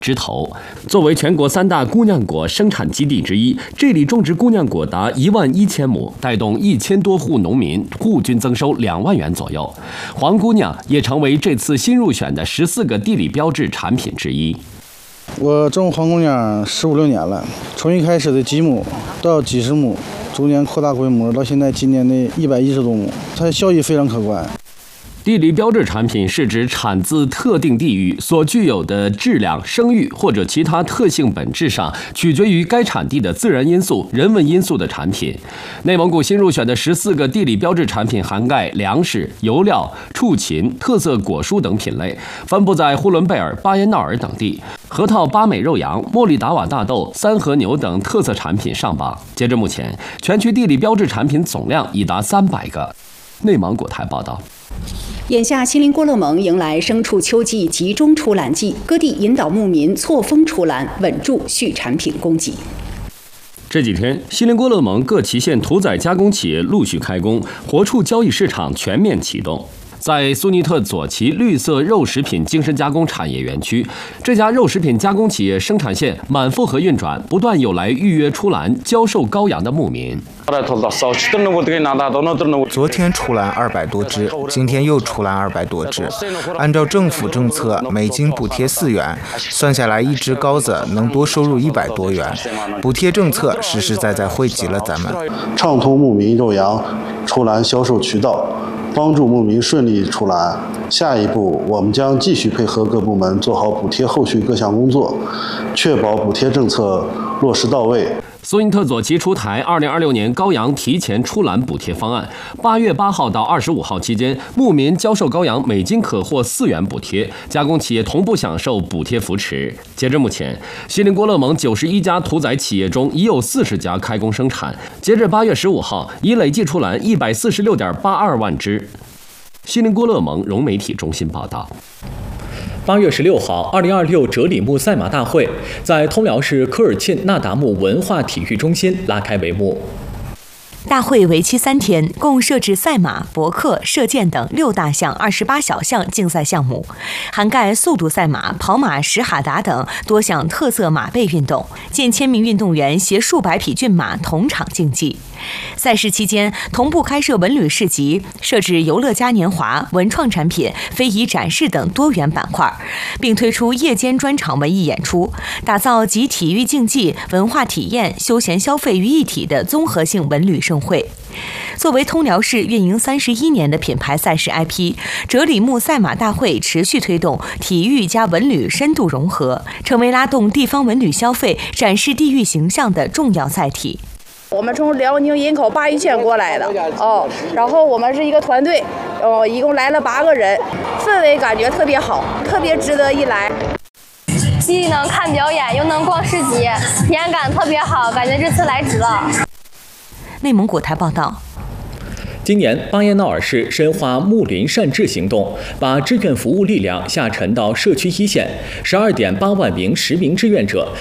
枝头。作为全国3大姑娘果生产基地之一，这里种植姑娘果达11000亩，带动1000多户农民户均增收2万元左右。黄姑娘也成为这次新入选的14个地理标志产品之一。 我种黄姑娘15、16年了，从一开始的几亩到几十亩，逐年扩大规模，到现在今年的110多亩，它效益非常可观。 地理标志产品是指产自特定地域所具有的质量、声誉或者其他特性本质上取决于该产地的自然因素、人文因素的产品。内蒙古新入选的14个地理标志产品涵盖粮食、油料、畜禽、特色果蔬等品类，分布在呼伦贝尔、巴彦淖尔等地。核桃、巴美肉羊、莫力达瓦大豆、三和牛等特色产品上榜。截至目前，全区地理标志产品总量已达300个。内蒙古台报道。 眼下，锡林郭勒盟迎来牲畜秋季集中出栏季，各地引导牧民错峰出栏，稳住畜产品供给。 这几天，锡林郭勒盟各旗县屠宰加工企业陆续开工，活畜交易市场全面启动。在苏尼特左旗绿色肉食品精神加工产业园区，这家肉食品加工企业生产线满负荷运转，不断有来预约出栏交售羔羊的牧民。 昨天出栏200多只，今天又出栏200多只。按照政府政策，每斤补贴4元，算下来一只羔子能多收入100多元。补贴政策实实在在惠及了咱们， 畅通牧民肉羊出栏销售渠道，帮助牧民顺利出栏。下一步，我们将继续配合各部门做好补贴后续各项工作，确保补贴政策落实到位。 苏尼特左旗出台2026年羔羊提前出栏补贴方案，8月8号到25号期间，牧民交售羔羊每斤可获4元补贴，加工企业同步享受补贴扶持。截至目前，锡林郭勒盟91家屠宰企业中已有40家开工生产，截至8月15号，已累计出栏146.82万只。锡林郭勒盟融媒体中心报道。 8月16号，2026哲里木赛马大会在通辽市科尔沁纳达木文化体育中心拉开帷幕。 大会为期3天，共设置赛马、搏克、射箭等6大项、28小项竞赛项目，涵盖速度赛马、跑马、什哈达等多项特色马背运动，近1000名运动员携数百匹骏马同场竞技。赛事期间，同步开设文旅市集，设置游乐嘉年华、文创产品、非遗展示等多元板块，并推出夜间专场文艺演出，打造集体育竞技、文化体验、休闲消费于一体的综合性文旅盛会。作为通辽市运营31年的品牌赛事 IP， 哲里木赛马大会持续推动体育加文旅深度融合，成为拉动地方文旅消费、展示地域形象的重要载体。 我们从辽宁营口鲅鱼县过来的然后我们是一个团队，一共来了8个人，氛围感觉特别好，特别值得一来。 既能看表演，又能逛市集，体验感特别好，感觉这次来值了。 内蒙古台报道。 今年，巴彦淖尔市深化睦邻善治行动，把志愿服务力量下沉到社区一线，12.8万名实名志愿者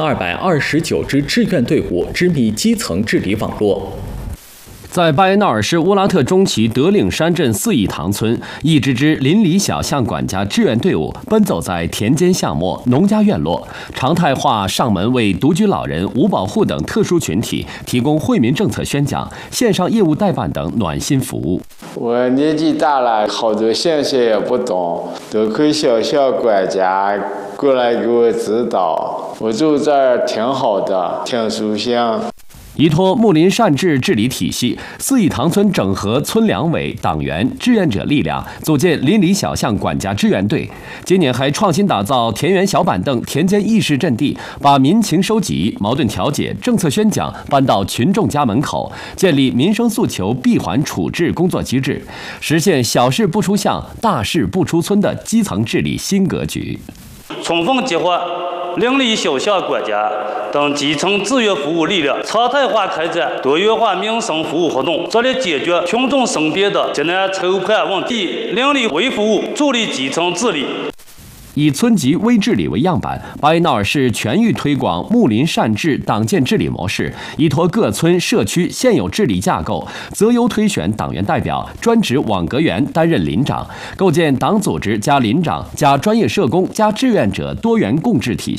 ，1229支志愿队伍织密基层治理网络。 在巴彦淖尔市乌拉特中旗德岭山镇4义塘村，一支支邻里小巷管家志愿队伍奔走在田间巷陌、农家院落，常态化上门为独居老人、无保护等特殊群体提供惠民政策宣讲、线上业务代办等暖心服务。 我年纪大了，好多信息也不懂，多亏小巷管家过来给我指导，我住这儿挺好的，挺舒心。 依托睦邻善治治理体系，4义塘村整合村两委、党员、志愿者力量，组建邻里小巷管家支援队。今年还创新打造田园小板凳、田间议事阵地，把民情收集、矛盾调解、政策宣讲搬到群众家门口，建立民生诉求闭环处置工作机制，实现小事不出巷、大事不出村的基层治理新格局。 充分激活邻里小巷管家等基层志愿服务力量，常态化开展多元化民生服务活动，着力解决群众身边的急难筹款问题，邻里微服务，助力基层治理。 以村级微治理为样板，巴彦淖尔市全域推广睦邻善治党建治理模式，依托各村社区现有治理架构，择优推选党员代表、专职网格员担任邻长，构建党组织加邻长加专业社工加志愿者多元共治体系。